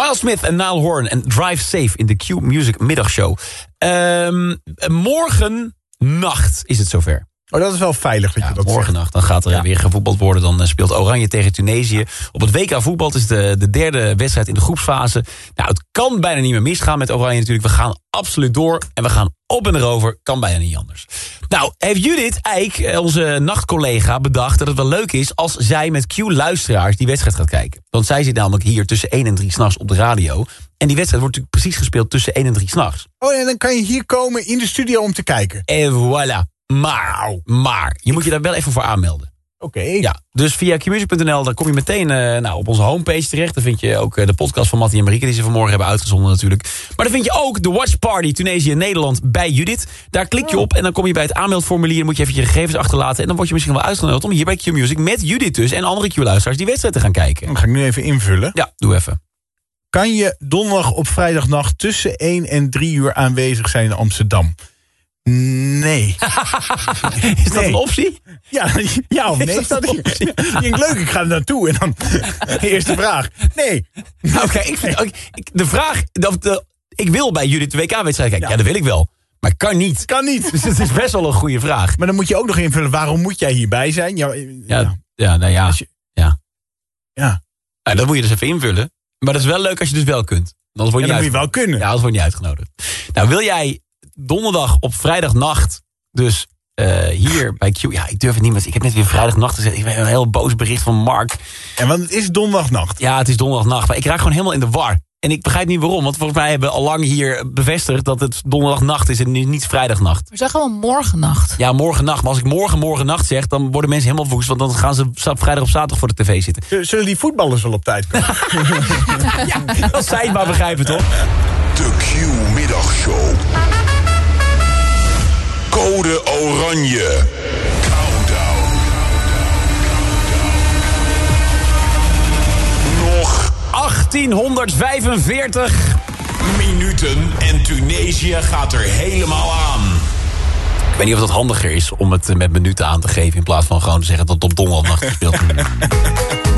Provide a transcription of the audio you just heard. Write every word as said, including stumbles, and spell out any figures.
Miles Smith en Niall Horan en Drive Safe in de Q-Music middagshow. Um, morgen nacht is het zover. Oh, dat is wel veilig dat ja, je dat morgen zegt. nacht, dan gaat er ja. weer gevoetbald worden. Dan speelt Oranje tegen Tunesië. Op het W K voetbal, het is de, de derde wedstrijd in de groepsfase. Nou, het kan bijna niet meer misgaan met Oranje natuurlijk. We gaan absoluut door en we gaan op en erover. Kan bijna niet anders. Nou, heeft Judith Eijk, onze nachtcollega, bedacht dat het wel leuk is als zij met Q-luisteraars die wedstrijd gaat kijken. Want zij zit namelijk hier tussen één en drie 's nachts op de radio. En die wedstrijd wordt natuurlijk precies gespeeld tussen één en drie 's nachts. Oh, en dan kan je hier komen in de studio om te kijken. En voilà. Maar, maar, je moet je daar wel even voor aanmelden. Oké. Okay. Ja, dus via q music punt n l dan kom je meteen uh, nou, op onze homepage terecht. Dan vind je ook uh, de podcast van Mattie en Marieke die ze vanmorgen hebben uitgezonden natuurlijk. Maar dan vind je ook de Watch Party Tunesië en Nederland bij Judith. Daar klik je op en dan kom je bij het aanmeldformulier. Dan moet je even je gegevens achterlaten. En dan word je misschien wel uitgenodigd om hier bij Q-Music met Judith dus en andere Q-luisteraars die wedstrijd te gaan kijken. Dan ga ik nu even invullen. Ja, doe even. Kan je donderdag op vrijdagnacht tussen één en drie uur aanwezig zijn in Amsterdam? Nee. Is dat nee. een optie? Ja, ja of nee? Is dat een optie? Ik denk, leuk, ik ga er naartoe. En dan eerste vraag. Nee. Oké, okay, ik vind ook, ik, de vraag... De, de, ik wil bij jullie de W K-wedstrijd kijken. Ja. ja, dat wil ik wel. Maar kan niet. Kan niet. Dus het is best wel een goede vraag. Maar dan moet je ook nog invullen, waarom moet jij hierbij zijn? Ja, ja, ja nou ja. Je, ja. ja. Nou, dat moet je dus even invullen. Maar dat is wel leuk als je dus wel kunt. Anders word je, ja, dan niet moet je wel kunnen. Ja, anders word je niet uitgenodigd. Nou, wil jij donderdag op vrijdagnacht, dus uh, hier bij Q... Ja, ik durf het niet, maar ik heb net weer vrijdagnacht gezegd. Ik heb een heel boos bericht van Mark. En want het is donderdagnacht. Ja, het is donderdagnacht, maar ik raak gewoon helemaal in de war. En ik begrijp niet waarom, want volgens mij hebben we al lang hier bevestigd dat het donderdagnacht is en niet vrijdagnacht. We zeggen gewoon morgennacht. Ja, morgennacht. Maar als ik morgen morgennacht zeg, dan worden mensen helemaal woest, want dan gaan ze vrijdag of zaterdag voor de tv zitten. Zullen die voetballers wel op tijd komen? Ja, als zij het maar begrijpen, toch? De Q-middagshow. Code Oranje. Countdown. Nog achttienhonderdvijfenveertig minuten en Tunesië gaat er helemaal aan. Ik weet niet of dat handiger is om het met minuten aan te geven in plaats van gewoon te zeggen dat het op donderdagnacht gespeeld wordt.